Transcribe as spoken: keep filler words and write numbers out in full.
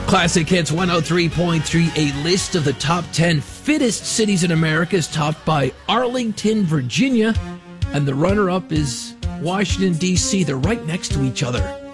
Classic Hits one oh three point three, a list of the top ten fittest cities in America is topped by Arlington, Virginia, and the runner-up is Washington, D C They're right next to each other.